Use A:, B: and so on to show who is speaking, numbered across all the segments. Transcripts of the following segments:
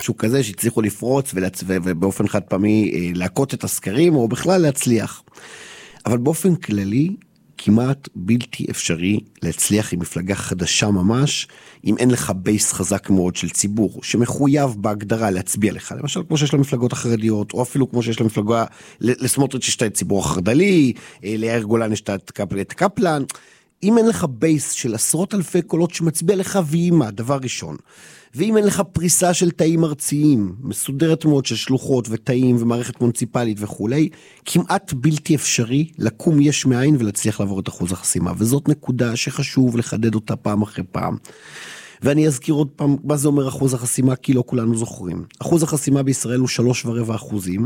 A: משהו כזה שהצליחו לפרוץ ובאופן חד פעמי להכות את הסקרים, או בכלל להצליח. אבל באופן כללי, כמעט בלתי אפשרי להצליח עם מפלגה חדשה ממש, אם אין לך בייס חזק מאוד של ציבור, שמחויב בהגדרה להצביע לך, למשל כמו שיש למפלגות החרדיות, או אפילו כמו שיש למפלגה, לסמוטריץ' יש את הציבור החרד"לי, ליאיר גולן יש את קפלן, אם אין לך בייס של עשרות אלפי קולות שמצביע לך ואימה, דבר ראשון, ואם אין לך פריסה של תאים ארציים, מסודרת מאוד של שלוחות ותאים ומערכת מוניציפלית וכולי, כמעט בלתי אפשרי לקום יש מאין ולהצליח לעבור את אחוז החסימה, וזאת נקודה שחשוב לחדד אותה פעם אחרי פעם. ואני אזכיר עוד פעם, מה זה אומר אחוז החסימה, כי לא כולנו זוכרים. אחוז החסימה בישראל הוא 3.25%,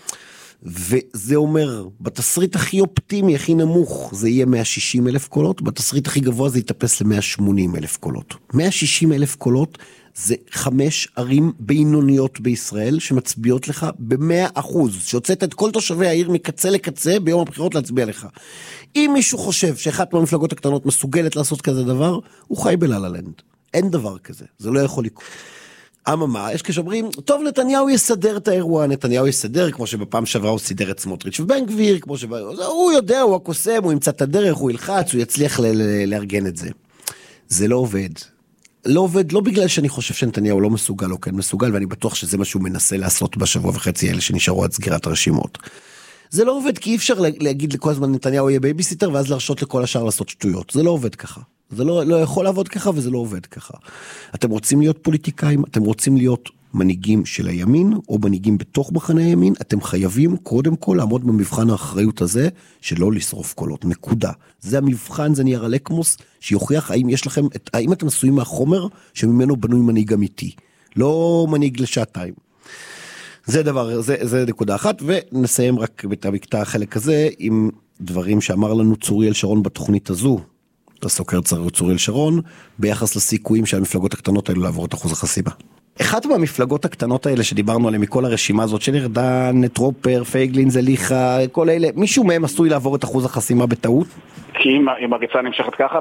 A: וזה אומר, בתסריט הכי אופטימי, הכי נמוך, זה יהיה 160,000 קולות, בתסריט הכי גבוה זה יתאפס ל-180,000 קולות. 160,000 קולות זה 5 ערים בינוניות בישראל, שמצביעות לך ב-100%, שהוצאת את כל תושבי העיר מקצה לקצה, ביום הבחירות להצביע לך. אם מישהו חושב שאחת מהמפלגות הקטנות מסוגלת לעשות כזה דבר, הוא חי בלה-לה-לנד. אין דבר כזה, זה לא יכול לקרות. אממה, יש כשאומרים, טוב, נתניהו יסדר את האירוע, נתניהו יסדר, כמו שבפעם שעברה הוא סידר את סמוטריץ' ובן גביר, כמו הוא יודע, הוא הקוסם, הוא ימצא את הדרך, הוא ילחץ, הוא יצליח לארגן את זה. זה לא עובד. לא עובד, לא בגלל שאני חושב שנתניהו לא מסוגל או כן מסוגל, ואני בטוח שזה מה שהוא מנסה לעשות בשבוע וחצי האלה שנשארו עד סגירת הרשימות. זה לא עובד, כי אי אפשר להגיד לכל הזמן נתניהו יהיה בייביסיטר, ואז להרשות לכל השאר לעשות שטויות. זה לא עובד ככה. זה לא יכול לעבוד ככה, וזה לא עובד ככה. אתם רוצים להיות פוליטיקאים, אתם רוצים להיות מנהיגים של הימין, או מנהיגים בתוך מחנה הימין, אתם חייבים קודם כל לעמוד במבחן האחריות הזה, שלא לשרוף קולות, נקודה. זה המבחן, זה נייר הלקמוס, שיוכיח האם יש לכם, האם אתם עשויים מהחומר, שממנו בנוי מנהיג אמיתי. לא מנהיג לשעתיים. זה נקודה אחת, ונסיים רק במקטע החלק הזה, עם דברים שאמר לנו צוריאל שרון בתוכנית הזו, הסוקר צוריאל שרון, ביחס לסיכויים של המפלגות הקטנות האלו לעבור את אחוז החסימה. אחת מהמפלגות הקטנות האלה שדיברנו עליהן מכל הרשימה הזאת, של ארדן, טרופר, פייגלין, זליכה, כל אלה, מישהו מהם עשוי לעבור את אחוז החסימה בטעות?
B: כי אם הריצה נמשכת ככה,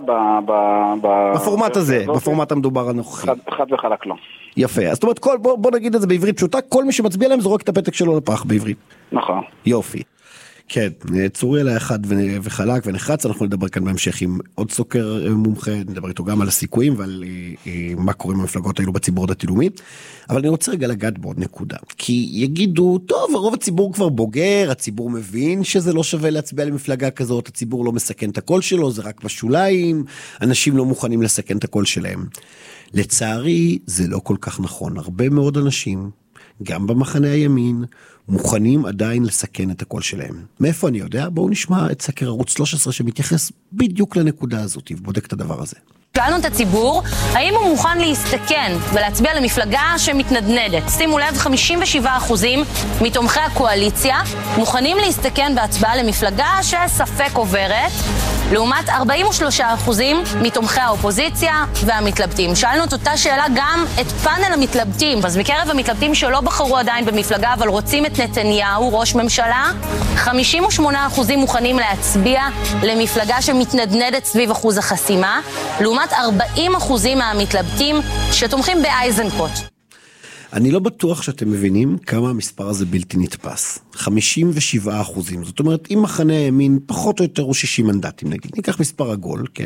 A: בפורמט הזה, בפורמט המדובר הנוכחי.
B: חד וחלק לא.
A: יפה, אז זאת אומרת, בוא נגיד את זה בעברית פשוטה, כל מי שמצביע להם זורק את הפתק שלו לפח בעברית.
B: נכון.
A: יופי. כן, צוריאל היה חד וחלק ונחרץ, אנחנו נדבר כאן בהמשך עם עוד סוקר מומחה, נדבר איתו גם על הסיכויים ועל מה קורה עם המפלגות האלו בציבור הדתי-לאומי, אבל אני רוצה רגע לגעת בעוד נקודה, כי יגידו, טוב, הרוב הציבור כבר בוגר, הציבור מבין שזה לא שווה להצביע למפלגה כזאת, הציבור לא מסכן את הקול שלו, זה רק בשוליים, אנשים לא מוכנים לסכן את הקול שלהם. לצערי, זה לא כל כך נכון, הרבה מאוד אנשים, גם במחנה הימין, מוכנים עדיין לסכן את הקול שלהם. מאיפה אני יודע? בואו נשמע את סקר ערוץ 13 שמתייחס בדיוק לנקודה הזאת ובודק את הדבר הזה.
C: שאלנו את הציבור, האם הוא מוכן להסתכן ולהצביע למפלגה שמתנדנדת. שימו לב, 57% מתומכי הקואליציה מוכנים להסתכן בהצבעה למפלגה שספק עוברת, לעומת 43% מתומכי האופוזיציה והמתלבטים. שאלנו את אותה שאלה גם את פאנל המתלבטים, אז מקרב המתלבטים שלא בחרו עדיין במפלגה, אבל רוצים את נתניהו, ראש ממשלה, 58% מוכנים להצביע למפלגה שמתנדנדת סביב אחוז החסימה, לעומת 40% מהמתלבטים שתומכים באייזנקוט.
A: אני לא בטוח שאתם מבינים כמה המספר הזה בלתי נתפס. 57%. זאת אומרת, אם מחנה הימין פחות או יותר הוא 60 מנדטים, נגיד, ניקח מספר עגול, כן?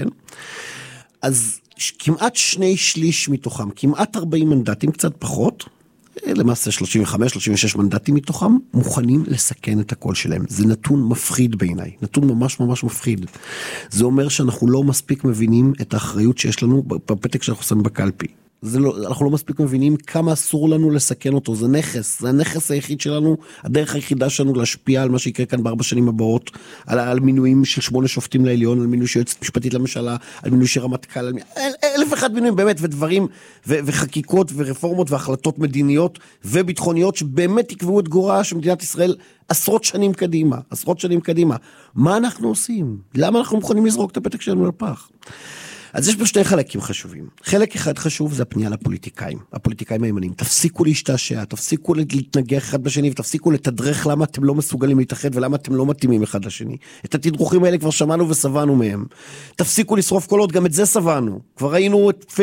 A: אז כמעט 2/3 מתוכם, כמעט 40 מנדטים, קצת פחות, למעשה 35-36 מנדטים מתוכם, מוכנים לסכן את הקול שלהם. זה נתון מפחיד בעיניי, נתון ממש ממש מפחיד. זה אומר שאנחנו לא מספיק מבינים את האחריות שיש לנו בפתק שאנחנו שמים בקלפי. אנחנו לא מספיק מבינים כמה אסור לנו לסכן אותו, זה נכס, זה הנכס היחיד שלנו, הדרך היחידה שלנו להשפיע על מה שיקרה כאן ב4 שנים הבאות, על מינויים של 8 שופטים לעליון, על מינוי של יועצת משפטית לממשלה, על מינוי של רמטכ"ל, 1,001 מינויים באמת, ודברים, וחקיקות ורפורמות והחלטות מדיניות וביטחוניות שבאמת יקבעו את גורלה של מדינת ישראל עשרות שנים קדימה. מה אנחנו עושים? למה אנחנו מוכנים לזרוק את הפתק שלנו לפח? אז יש פה 2 חלקים חשובים. חלק אחד חשוב זה הפנייה לפוליטיקאים. הפוליטיקאים הימנים, תפסיקו להשתעשע, תפסיקו להתנגח אחד בשני, ותפסיקו לתדרך למה אתם לא מסוגלים להתאחד, ולמה אתם לא מתאימים אחד לשני. את התדרוכים האלה כבר שמענו וסבנו מהם. תפסיקו לשרוף קולות, גם את זה סבנו. כבר ראינו את